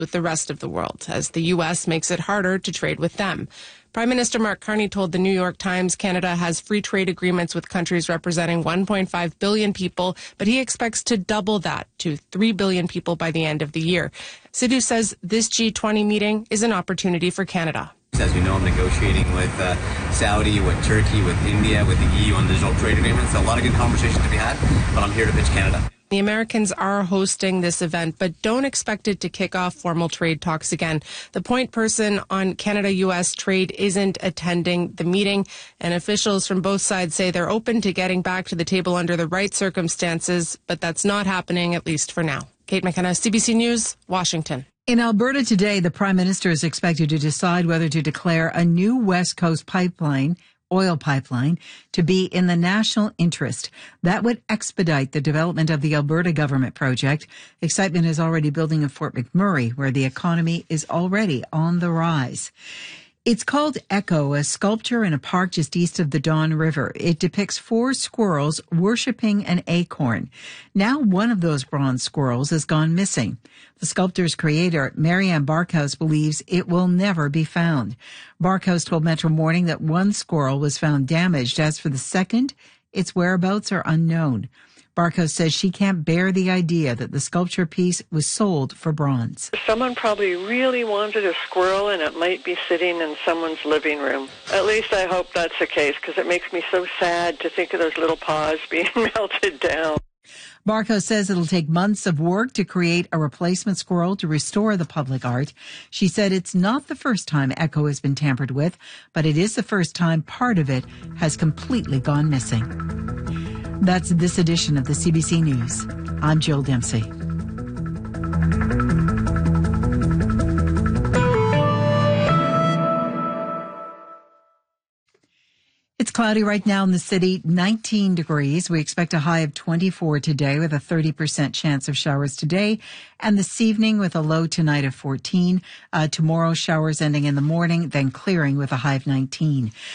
with the rest of the world, as the U.S. makes it harder to trade with them. Prime Minister Mark Carney told the New York Times Canada has free trade agreements with countries representing 1.5 billion people, but he expects to double that to 3 billion people by the end of the year. Sidhu says this G20 meeting is an opportunity for Canada. As you know, I'm negotiating with Saudi, with Turkey, with India, with the EU on digital trade agreements. So a lot of good conversations to be had, but I'm here to pitch Canada. The Americans are hosting this event, but don't expect it to kick off formal trade talks again. The point person on Canada-U.S. trade isn't attending the meeting, and officials from both sides say they're open to getting back to the table under the right circumstances, but that's not happening, at least for now. Kate McKenna, CBC News, Washington. In Alberta today, the Prime Minister is expected to decide whether to declare a new West Coast oil pipeline to be in the national interest. That would expedite the development of the Alberta government project. Excitement is already building in Fort McMurray, where the economy is already on the rise. It's called Echo, a sculpture in a park just east of the Don River. It depicts 4 squirrels worshiping an acorn. Now one of those bronze squirrels has gone missing. The sculpture's creator, Marianne Barkhouse, believes it will never be found. Barkhouse told Metro Morning that one squirrel was found damaged. As for the second, its whereabouts are unknown. Barkhouse says she can't bear the idea that the sculpture piece was sold for bronze. Someone probably really wanted a squirrel, and it might be sitting in someone's living room. At least I hope that's the case, because it makes me so sad to think of those little paws being melted down. Barkhouse says it'll take months of work to create a replacement squirrel to restore the public art. She said it's not the first time Echo has been tampered with, but it is the first time part of it has completely gone missing. That's this edition of the CBC News. I'm Jill Dempsey. It's cloudy right now in the city, 19 degrees. We expect a high of 24 today with a 30% chance of showers today. And this evening with a low tonight of 14. Tomorrow, showers ending in the morning, then clearing with a high of 19.